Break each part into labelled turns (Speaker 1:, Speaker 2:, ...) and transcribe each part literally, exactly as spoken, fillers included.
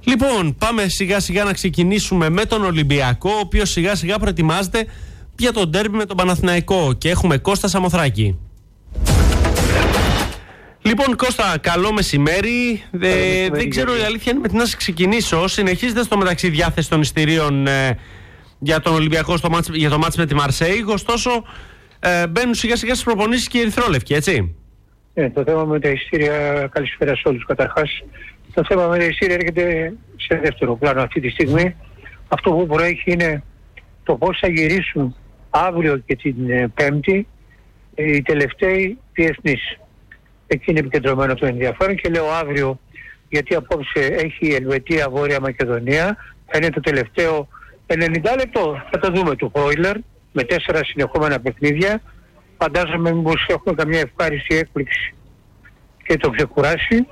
Speaker 1: Λοιπόν, πάμε σιγά σιγά να ξεκινήσουμε με τον Ολυμπιακό, ο οποίος σιγά σιγά προετοιμάζεται για τον ντέρμπι με τον Παναθηναϊκό και έχουμε Κώστα Σαμοθράκη. Λοιπόν, Κώστα, καλό μεσημέρι. Ε, δεν ξέρω, η αλήθεια είναι με τι να σε ξεκινήσω. Συνεχίζεται στο μεταξύ διάθεση των εισιτηρίων ε, για τον Ολυμπιακό στο μάτς, για το μάτς με τη Μαρσέη. Ωστόσο, ε, μπαίνουν σιγά σιγά στις προπονήσεις και οι ερυθρόλευκοι, έτσι.
Speaker 2: Ναι, το θέμα με τα εισιτήρια, καλησπέρα σε όλους καταρχάς. Το θέμα με τα εισιτήρια έρχεται σε δεύτερο πλάνο αυτή τη στιγμή. Αυτό που προέχει είναι το πώς θα γυρίσουν αύριο και την Πέμπτη οι τελευταίοι διεθνείς. Εκεί είναι επικεντρωμένο το ενδιαφέρον και λέω αύριο γιατί απόψε έχει η Ελβετία, Βόρεια Μακεδονία. Θα είναι το τελευταίο ενενήντα λεπτό. Θα το δούμε του Φρόιλερ με τέσσερα συνεχόμενα παιχνίδια. Φαντάζομαι μήπως έχουμε καμιά ευχάριστη έκπληξη και το ξεκουράσει.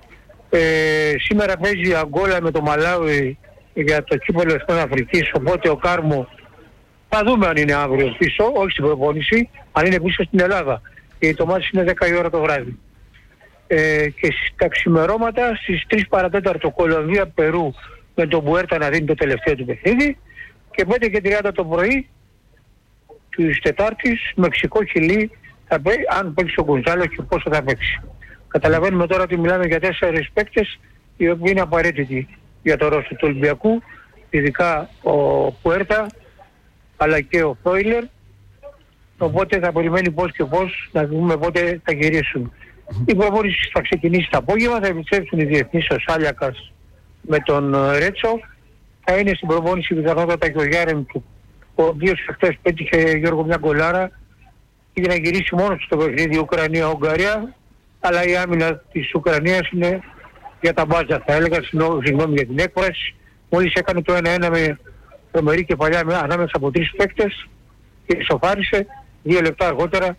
Speaker 2: Ε, σήμερα παίζει η Αγκόλα με το Μαλάουι για το κύπελλο Εθνών Αφρικής, οπότε ο Κάρμο θα δούμε αν είναι αύριο πίσω, όχι στην προπόνηση, αν είναι πίσω στην Ελλάδα. Και το μάτι είναι δέκα η ώρα το βράδυ. Ε, και στα ξημερώματα στις τρεις παρατέταρτο Κολομβία Περού με τον Μπουέρτα να δίνει το τελευταίο του παιχνίδι και πέντε και τριάντα το πρωί της Τετάρτης Μεξικό Χιλή θα παίξει, αν παίξει ο Γκονζάλο και πόσο θα παίξει. Καταλαβαίνουμε τώρα ότι μιλάμε για τέσσερις παίκτες οι οποίοι είναι απαραίτητοι για το ρόστερ του Ολυμπιακού, ειδικά ο Πουέρτα αλλά και ο Φρόιλερ. Οπότε θα περιμένει πώς και πώς να δούμε πότε θα γυρίσουν. Η προπόνηση θα ξεκινήσει το απόγευμα, θα επιστρέψουν οι διεθνείς ο Σάλιακας με τον Ρέτσο. Θα είναι στην προπόνηση πιθανότατα και ο Γιάρεμ του, ο οποίος χθες πέτυχε Γιώργο μια γκολάρα για να γυρίσει μόνο στο παιχνίδι Ουκρανία-Ουγγαρία, αλλά η άμυνα της Ουκρανίας είναι για τα μπάζα, θα έλεγα, συγγνώμη για την έκφραση. Μόλις έκανε το ένα ένα με τρομερή κεφαλιά ανάμεσα από τρεις παίκτες και ισοφάρισε. Δύο λεπτά αργότερα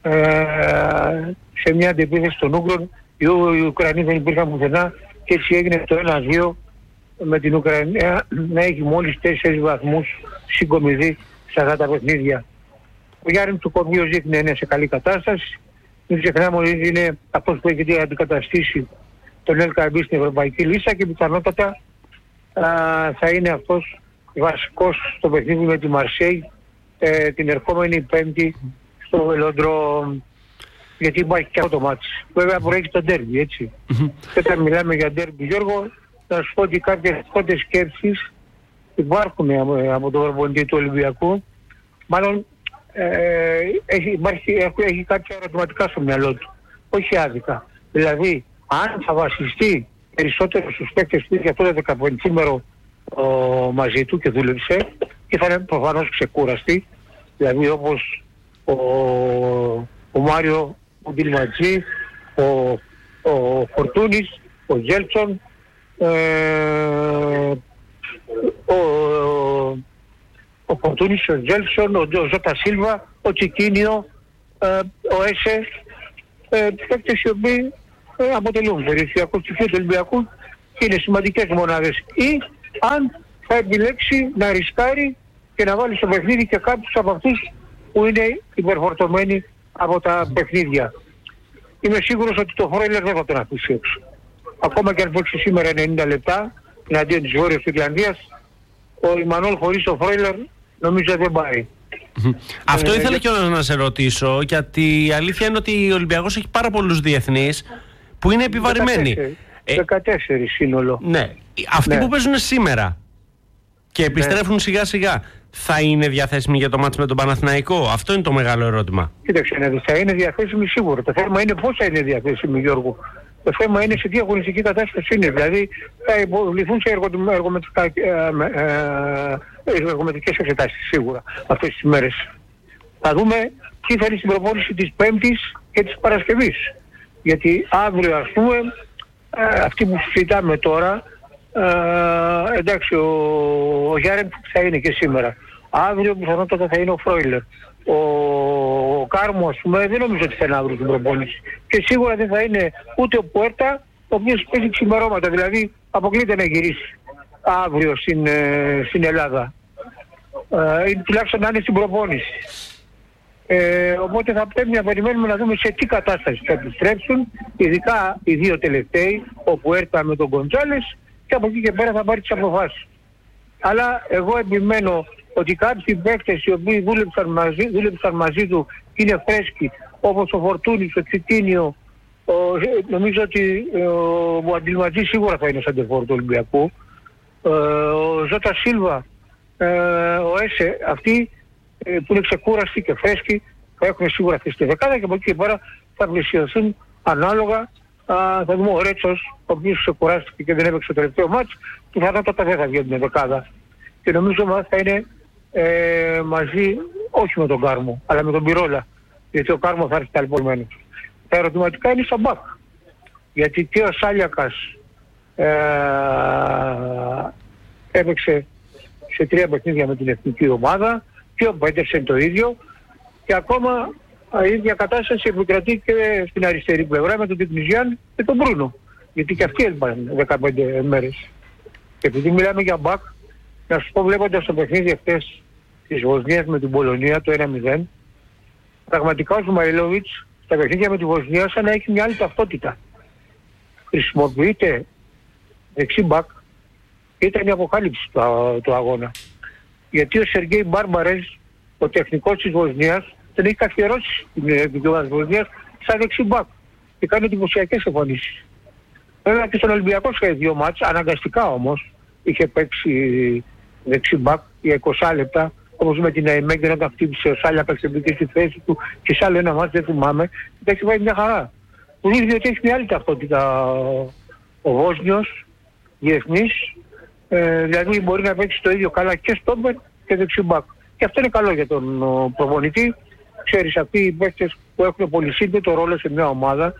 Speaker 2: ε, σε μια αντεπίθεση των Ούγγρων οι, οι Ουκρανοί δεν υπήρχαν πουθενά και έτσι έγινε το ένα δύο με την Ουκρανία να έχει μόλις τέσσερις βαθμούς συγκομιδή σε αυτά τα παιχνίδια. Ο Γιάννης του Κορμίου δείχνει να είναι σε καλή κατάσταση. Μην ξεχνάμε ότι είναι αυτός που έχει αντικαταστήσει τον Ελκαμπή στην ευρωπαϊκή λίστα και πιθανότατα θα είναι αυτός βασικός στο παιχνίδι με τη Μαρσέη ε, την ερχόμενη Πέμπτη στο Βελόντρο, γιατί υπάρχει και αυτό το μάτι. Βέβαια προέχει το ντέρμπι, έτσι. Και όταν μιλάμε για ντέρμπι, Γιώργο, θα σου πω ότι κάποιες πρώτες σκέψεις υπάρχουν από τον προπονητή του Ολυμπιακού. Μάλλον ε, έχει, υπάρχει, έχει, έχει κάποια ερωτηματικά στο μυαλό του. Όχι άδικα. Δηλαδή, αν θα βασιστεί περισσότερο στους παίκτες που είχε αυτό το δεκαπεντήμερο μαζί του και δούλεψε και θα είναι προφανώς ξεκούραστη, δηλαδή όπως ο, ο Μάριο ο Ντιλματζή, ο, ο Φορτούνης, ο Γέλτσον, ε, ο, ο Φορτούνης, ο Γέλτσον, ο, ο Ζώτα Σίλβα, ο Τσικίνιο, ε, ο Έσε, ε, παίκτες οι οποίοι ε, αποτελούν περιουσιακό στοιχείο του Ολυμπιακού και είναι σημαντικές μονάδες. Ή αν θα επιλέξει να ρισκάρει και να βάλει στο παιχνίδι και κάποιους από αυτούς που είναι υπερφορτωμένοι από τα παιχνίδια. Είμαι σίγουρος ότι το Φρόιλερ δεν θα τον αφήσει έξω. Ακόμα και αν παίξει σήμερα ενενήντα λεπτά εναντίον της Βόρειας Ιρλανδίας, ο Ιμανόλ χωρίς το Φρόιλερ νομίζω δεν πάει.
Speaker 1: Αυτό
Speaker 2: ε,
Speaker 1: ήθελα
Speaker 2: ε,
Speaker 1: και να, να σε ρωτήσω, γιατί η αλήθεια είναι ότι ο Ολυμπιακός έχει πάρα πολλούς διεθνείς που είναι επιβαρημένοι.
Speaker 2: δεκατέσσερα σύνολο.
Speaker 1: Ναι. Αυτοί
Speaker 2: ναι.
Speaker 1: που παίζουν σήμερα και επιστρέφουν ναι. σιγά σιγά, θα είναι διαθέσιμοι για το μάτς με τον Παναθηναϊκό? Αυτό είναι το μεγάλο ερώτημα.
Speaker 2: Κοίταξε να δεις, θα είναι διαθέσιμοι σίγουρα. Το θέμα είναι πώς θα είναι διαθέσιμοι, Γιώργο. Το θέμα είναι σε τι αγωνιστική κατάσταση είναι. Δηλαδή θα υποβληθούν σε εργομετρικές εξετάσεις σίγουρα αυτές τις μέρες. Θα δούμε τι θα είναι στην προπόνηση της Πέμπτης και της Παρασκευής. Γιατί αύριο, ας πούμε, ε, αυτοί που συζητάμε τώρα, ε, εντάξει, ο, ο Γιάρεν θα είναι και σήμερα. Αύριο πιθανότατα θα είναι ο Φρόιλερ. Ο, ο Κάρμο, ας πούμε, δεν νομίζω ότι θα είναι αύριο την προπόνηση. Και σίγουρα δεν θα είναι ούτε ο Πουέρτα, ο οποίος παίζει ξημερώματα. Δηλαδή αποκλείται να γυρίσει αύριο στην, ε, στην Ελλάδα. Ε, τουλάχιστον να είναι στην προπόνηση. Ε, οπότε θα πρέπει να περιμένουμε να δούμε σε τι κατάσταση θα επιστρέψουν, ειδικά οι δύο τελευταίοι, ο Πουέρτα με τον Γκοντζάλες και από εκεί και πέρα θα πάρει τις αποφάσεις. Αλλά εγώ επιμένω ότι κάποιοι παίκτες οι οποίοι δούλεψαν μαζί, δούλεψαν μαζί του και είναι φρέσκοι, όπως ο Φορτούνης, ο Τσιτίνιο, ο, νομίζω ότι ο Αντιλματζής σίγουρα θα είναι σαν τεφόρ του Ολυμπιακού, ε, ο Ζώτα Σίλβα, ε, ο Έσε, αυτοί ε, που είναι ξεκούραστοι και φρέσκοι θα έχουν σίγουρα αυτή τη δεκάδα και από εκεί και πέρα θα πλησιωθούν ανάλογα. Α, θα δούμε ο Ρέτσος, ο οποίος ξεκουράστηκε και δεν έπαιξε το τελευταίο μάτς, πιθανότατα δεν θα βγει την δεκάδα. Και νομίζω ότι θα είναι ε, μαζί, όχι με τον Κάρμο, αλλά με τον Πυρόλα. Γιατί ο Κάρμο θα έρθει ταλαιπωρημένος. Τα ερωτηματικά είναι στα μπακ. Γιατί και ο Σάλιακας ε, έπαιξε σε τρία παιχνίδια με την εθνική ομάδα και ο Πέντερσεν το ίδιο και ακόμα η ίδια κατάσταση επικρατεί και στην αριστερή πλευρά με τον Τικνιζιάν και τον Μπρούνο. Γιατί και αυτοί έλπαν δεκαπέντε μέρες. Και επειδή μιλάμε για μπακ, να σας πω βλέποντας το παιχνίδι χθες της Βοσνίας με την Πολωνία το ένα μηδέν, πραγματικά ο Σμαϊλόβιτς στα παιχνίδια με τη Βοσνία σαν να έχει μια άλλη ταυτότητα. Χρησιμοποιείται δεξί μπακ και ήταν η αποκάλυψη του, του αγώνα. Γιατί ο Σεργέι Μπάρμπαρες, ο τεχνικός της Βοσνίας, δεν έχει καθιερώσει την επικοινωνία της Βοσνίας σαν δεξί μπακ και κάνει εντυπωσιακές εμφανίσεις. Βέβαια και στον Ολυμπιακό σε δύο μάτς, αναγκαστικά όμως, είχε παίξει δεξί μπακ για είκοσι λεπτά, όπως με την Αϊμέγκεν όταν χτύπησε ο Σάλιακας και μπήκε στη θέση του και σε άλλο ένα μάτς δεν θυμάμαι, και έχει πάει μια χαρά. Που δείχνει ότι έχει μια άλλη ταυτότητα ο Βόσνιος, διεθνής, ε, δηλαδή μπορεί να παίξει το ίδιο καλά και στόπερ και δεξί μπακ. Και αυτό είναι καλό για τον ο, προπονητή. Ξέρεις, αυτοί οι παίκτες που έχουν πολυσύνθετο ρόλο σε μια ομάδα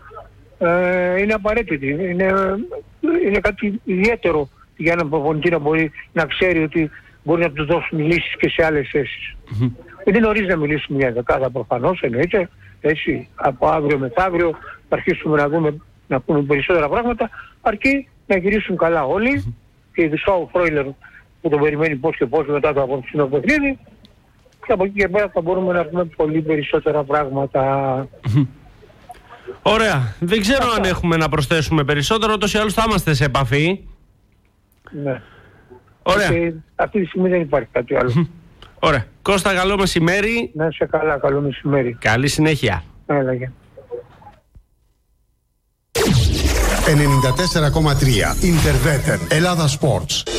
Speaker 2: ε, είναι απαραίτητοι. Είναι, είναι κάτι ιδιαίτερο για έναν προπονητή να μπορεί να ξέρει ότι μπορεί να τους δώσουν λύσεις και σε άλλες θέσεις. Mm-hmm. Δεν είναι νωρίς να μιλήσουμε μια δεκάδα προφανώς, εννοείται. Έτσι, από αύριο μεθαύριο θα αρχίσουμε να δούμε, να πούμε περισσότερα πράγματα, αρκεί να γυρίσουν καλά όλοι mm-hmm. και ειδικά ο Φρόιλερ που τον περιμένει πώς και πώς μετά το απόψινο παιχνίδι και από εκεί και πέρα θα μπορούμε να πούμε πολύ περισσότερα πράγματα.
Speaker 1: Mm-hmm. Ωραία. Δεν ξέρω Αυτά. αν έχουμε να προσθέσουμε περισσότερο, ούτως ή άλλως θα είμαστε σε επαφή.
Speaker 2: Ναι.
Speaker 1: Ωραία.
Speaker 2: Και αυτή τη στιγμή δεν υπάρχει κάτι άλλο.
Speaker 1: Ωραία. Κώστα, καλό μεσημέρι.
Speaker 2: Να είσαι καλά, καλό μεσημέρι.
Speaker 1: Καλή συνέχεια.
Speaker 2: Έλα, για.
Speaker 3: ενενήντα τέσσερα κόμμα τρία Interveten Ελλάδα Sports.